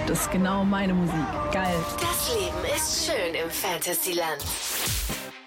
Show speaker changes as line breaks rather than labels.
Das ist genau meine Musik. Geil.
Das Leben ist schön im Fantasyland.